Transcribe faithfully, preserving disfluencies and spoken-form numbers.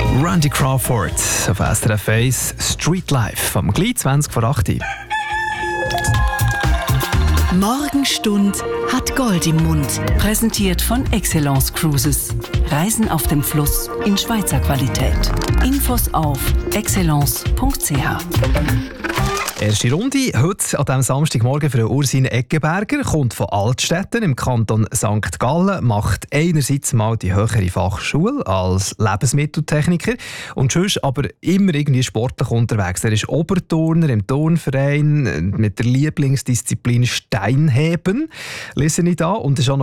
Randy Crawford auf S R F eins Street Life am gleich zwanzig vor acht. Morgenstund hat Gold im Mund. Präsentiert von Excellence Cruises. Reisen auf dem Fluss in Schweizer Qualität. Infos auf excellence punkt c h. Erste Runde heute an diesem Samstagmorgen für Ursin Eggenberger, kommt von Altstetten im Kanton Sankt Gallen, macht einerseits mal die höhere Fachschule als Lebensmitteltechniker und sonst aber immer irgendwie sportlich unterwegs. Er ist Oberturner im Turnverein mit der Lieblingsdisziplin Steinheben, lese ich da, und ist auch noch